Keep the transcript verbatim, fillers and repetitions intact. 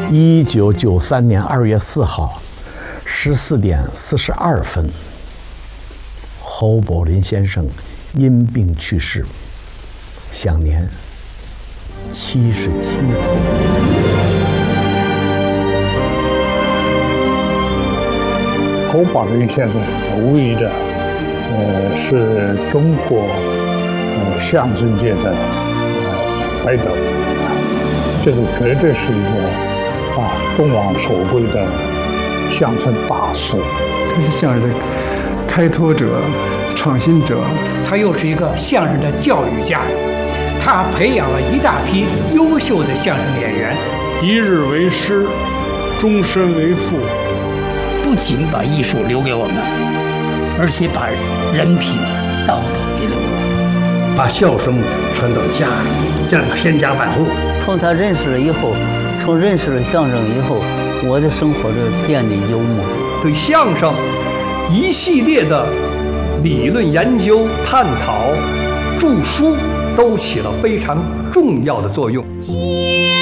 一九九三年二月四号十四点四十二分，侯宝林先生因病去世，享年七十七岁。 侯宝林先生无疑的，呃，是中国呃相声界的呃北斗啊，这个绝对是一个啊众望所归的相声大师。 他是相声的开拓者、创新者， 他又是一个相声的教育家，他培养了一大批优秀的相声演员。 一日为师，终身为父。 不仅把艺术留给我们，而且把人品、道德给了我们， 把笑声传到家里，这样千家万户。 从他认识了以后，从认识了相声以后，我的生活就变得幽默。 对相声一系列的理论研究、探讨、著书都起了非常重要的作用。